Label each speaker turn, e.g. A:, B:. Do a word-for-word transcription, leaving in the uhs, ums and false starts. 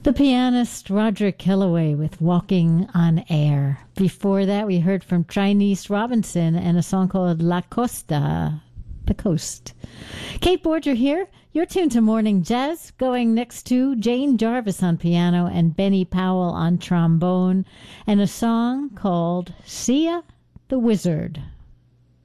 A: The pianist Roderick Kellaway with Walking on Air. Before that, we heard from Chinese Robinson and a song called La Costa, the coast. Kate Borger here. You're tuned to Morning Jazz, going next to Jane Jarvis on piano and Benny Powell on trombone, and a song called Sia the Wizard.